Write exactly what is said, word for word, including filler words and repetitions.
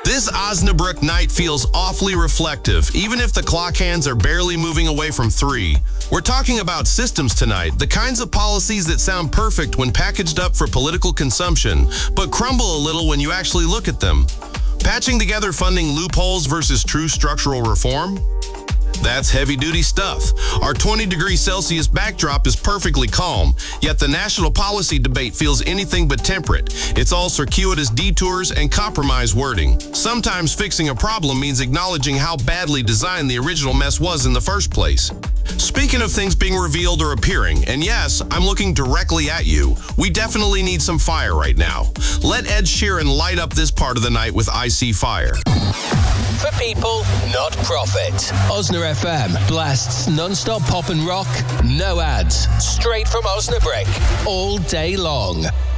This Osnabrück night feels awfully reflective, even if the clock hands are barely moving away from three. We're talking about systems tonight, the kinds of policies that sound perfect when packaged up for political consumption, but crumble a little when you actually look at them. Patching together funding loopholes versus true structural reform? That's heavy-duty stuff. Our twenty degrees Celsius backdrop is perfectly calm, yet the national policy debate feels anything but temperate. It's all circuitous detours and compromise wording. Sometimes fixing a problem means acknowledging how badly designed the original mess was in the first place. Speaking of things being revealed or appearing, and yes, I'm looking directly at you, we definitely need some fire right now. Let Ed Sheeran light up this part of the night with I See Fire. For people, not profit. Osna F M blasts non-stop pop and rock, no ads, straight from Osnabrück, all day long.